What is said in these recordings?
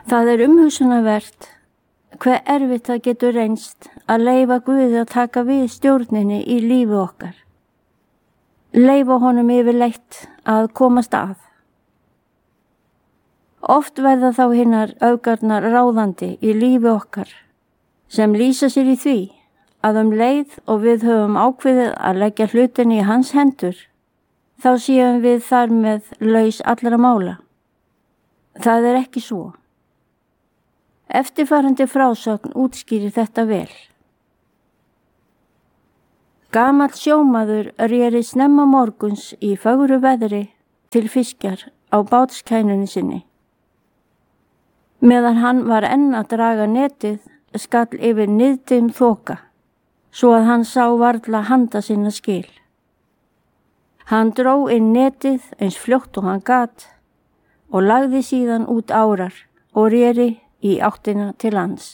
Það umhugsunarvert hve erfitt það getur reynst að leyfa Guði að taka við stjórninni í lífi okkar. Leyfa honum yfirleitt að komast að. Oft verða þá hinnar öfgarnar ráðandi í lífi okkar sem lýsa sér í því að leið og við höfum ákveðið að leggja hlutinni í hans hendur, þá séum við þar með laus allra mála. Það ekki svo. Eftirfarandi frásögn útskýrir þetta vel. Gamall sjómaður réri snemma morguns í fögru veðri til fiskjar á bátskænunni sinni. Meðan hann var enn að draga netið skall yfir niðdim þoka, svo að hann sá varla handa sinna skil. Hann dró inn netið eins fljótt og hann gat og lagði síðan út árar og réri í áttina til lands.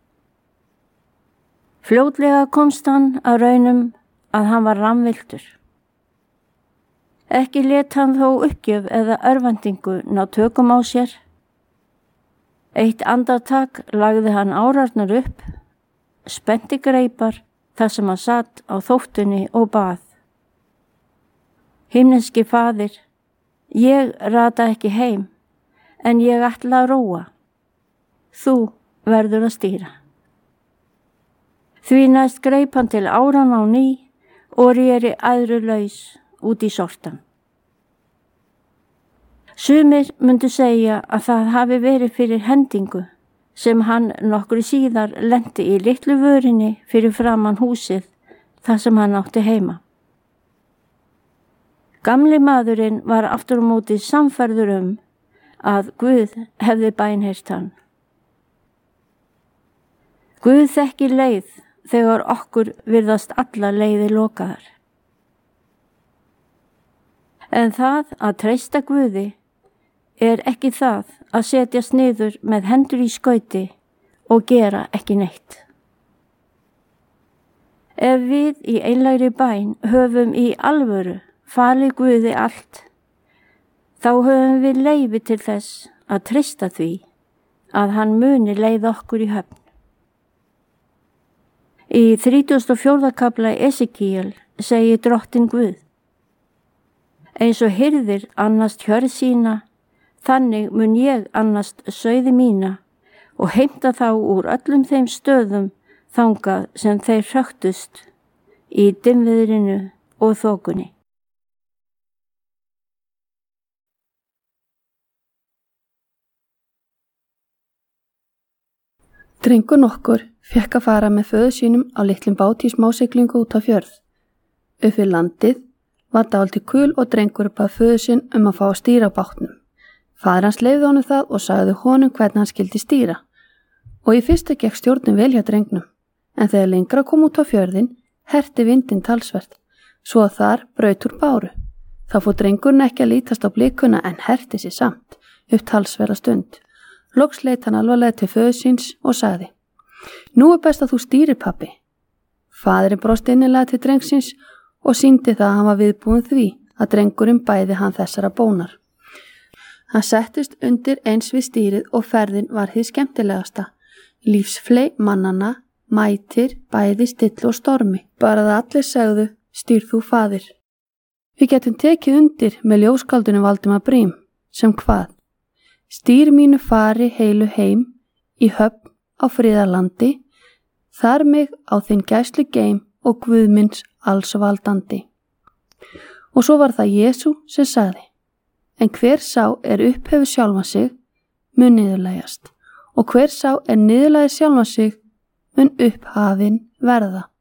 Fljótlega komst hann að raunum að hann var rammvilltur. Ekki lét hann þó uppgjöf eða örvæntingu ná tökum á sér. Eitt andartak lagði hann árarnar upp, spennti greipar þar sem hann satt á þóftunni og bað. Himneski faðir, ég rata ekki heim, en ég ætla að róa. Þú verður að stýra. Því næst greip hann til áran á ný og réri æðrulaus út í sortan. Sumir myndu segja að það hafi verið fyrir hendingu sem hann nokkru síðar lenti í litlu vörinni fyrir framan húsið þar sem hann átti heima. Gamli maðurinn var aftur á móti sannfærður að Guð hefði bænheyrt hann. Guð þekkir leið þegar okkur virðast alla leiðir lokaðar. En það að treysta Guði ekki það að setjast niður með hendur í skauti og gera ekki neitt. Ef við í einlægri bæn höfum í alvöru falið Guði allt, þá höfum við leyfi til þess að treysta því að hann muni leiða okkur í höfn. Í 34. kafla Esekíel segir Drottinn Guð: Eins og hirðir annast hjörð sína, þannig mun ég annast sauði mína og heimta þá úr öllum þeim stöðum þangað sem þeir hröktust í dimmviðrinu og þokunni. Drengur nokkur fékk að fara með föður sínum á litlum báti í smásiglingu út á fjörð. Upp við landið var dálítið kul og drengur bað föður sinn að fá að stýra á bátnum. Faðir hans leyfði honum það og sagði honum hvernig hann skyldi stýra. Og í fyrstu gekk stjórnin vel hjá drengnum, en þegar lengra kom út á fjörðin herti vindinn talsvert, svo að þar braut úr báru. Þá fór drengurinn ekki að lítast á blikuna en herti sig samt upp talsverða stund. Loks leit hann alvarlega til föður síns og sagði: Nú best að þú stýrir, pabbi. Faðirinn brosti innilega til drengsins og sýndi það að hann var viðbúinn því að drengurinn bæði hann þessara bónar. Hann settist undir eins við stýrið og ferðin var hið skemmtilegasta. Lífsfley mannanna mætir bæði still og stormi, bara að allir segðu: Stýr þú, faðir. Við getum tekið undir með ljóskáldunum Valdimar Briem, sem hvað? Stýr mínu fari heilu heim í höfn á friðarlandi, þar mig á þinn gæslu geim og Guðmins allsvaldandi. Og svo var það Jesú sem sagði: En hver sá upphefur sjálfan sig, mun niðurlægjast, og hver sá niðurlægir sjálfan sig, mun upphafinn verða.